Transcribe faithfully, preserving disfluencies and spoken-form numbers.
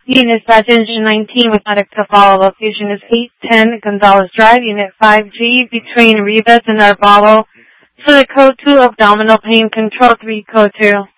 Unit Dispatch Engine nineteen with medic to follow. Location is eight ten Gonzales Drive, Unit five G, between Rivas and Arvalo. For the code two, abdominal pain, control three, code two.